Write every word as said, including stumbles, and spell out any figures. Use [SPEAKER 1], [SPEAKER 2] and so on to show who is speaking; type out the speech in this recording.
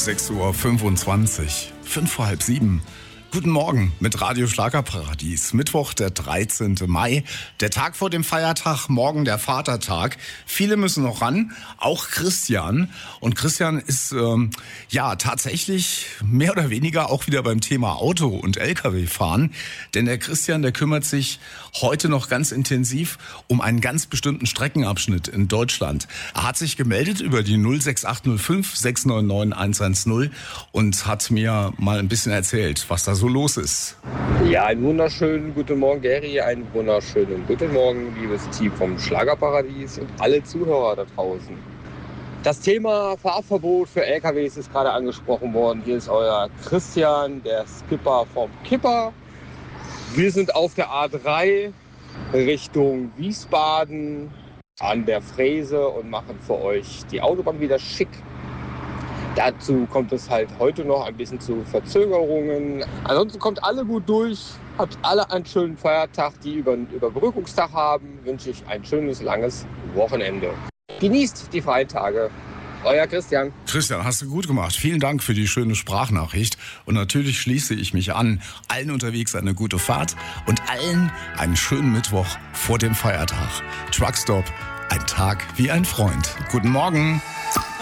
[SPEAKER 1] sechs Uhr fünfundzwanzig, fünf vor halb sieben. Guten Morgen mit Radio Schlagerparadies. Mittwoch, der dreizehnte Mai, der Tag vor dem Feiertag, morgen der Vatertag. Viele müssen noch ran, auch Christian. Und Christian ist ähm, ja tatsächlich mehr oder weniger auch wieder beim Thema Auto und L K W-Fahren. Denn der Christian, der kümmert sich heute noch ganz intensiv um einen ganz bestimmten Streckenabschnitt in Deutschland. Er hat sich gemeldet über die null sechs acht null fünf sechs neun neun eins eins null und hat mir mal ein bisschen erzählt, was da so los ist.
[SPEAKER 2] Ja, einen wunderschönen guten Morgen, Gary. Einen wunderschönen guten Morgen, liebes Team vom Schlagerparadies und alle Zuhörer da draußen. Das Thema Fahrverbot für L K Ws ist gerade angesprochen worden. Hier ist euer Christian, der Skipper vom Kipper. Wir sind auf der A drei Richtung Wiesbaden an der Fräse und machen für euch die Autobahn wieder schick. Dazu kommt es halt heute noch ein bisschen zu Verzögerungen. Ansonsten kommt alle gut durch. Habt alle einen schönen Feiertag. Die über den Überbrückungstag haben, wünsche ich ein schönes, langes Wochenende. Genießt die freien Tage. Euer Christian.
[SPEAKER 1] Christian, hast du gut gemacht. Vielen Dank für die schöne Sprachnachricht. Und natürlich schließe ich mich an. Allen unterwegs eine gute Fahrt und allen einen schönen Mittwoch vor dem Feiertag. Truckstop, ein Tag wie ein Freund. Guten Morgen.